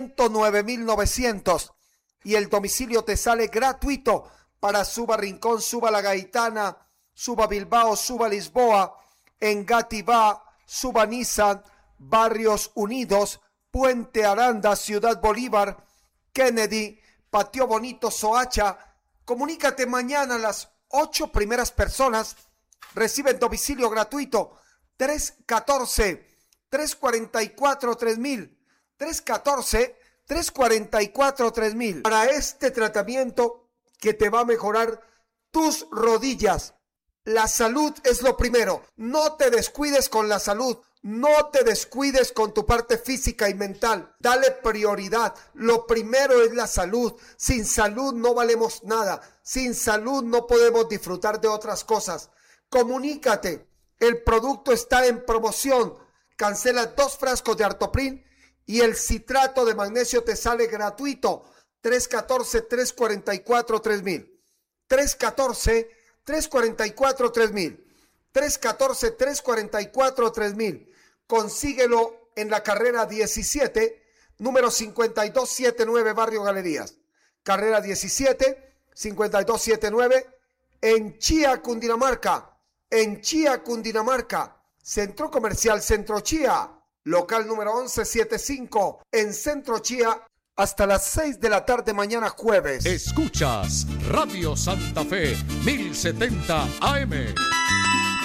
109,900 y el domicilio te sale gratuito para Suba Rincón, Suba La Gaitana, Suba Bilbao, Suba Lisboa, Engativá, Suba Nissan, Barrios Unidos, Puente Aranda, Ciudad Bolívar, Kennedy, Patio Bonito, Soacha. Comunícate mañana. A las 8 primeras personas reciben domicilio gratuito. 314-344-3000. 314-344-3000. Para este tratamiento que te va a mejorar tus rodillas. La salud es lo primero. No te descuides con la salud. No te descuides con tu parte física y mental. Dale prioridad. Lo primero es la salud. Sin salud no valemos nada. Sin salud no podemos disfrutar de otras cosas. Comunícate. El producto está en promoción. Cancela 2 frascos de Artoprin y el citrato de magnesio te sale gratuito. 314-344-3000. 314-344-3000. 314-344-3000. Consíguelo en la carrera 17, número 5279, Barrio Galerías. Carrera 17, 5279, en Chía, Cundinamarca. En Chía, Cundinamarca. Centro Comercial Centro Chía. Local número 1175, en Centro Chía. Hasta las 6 de la tarde mañana jueves. Escuchas Radio Santa Fe 1070 AM.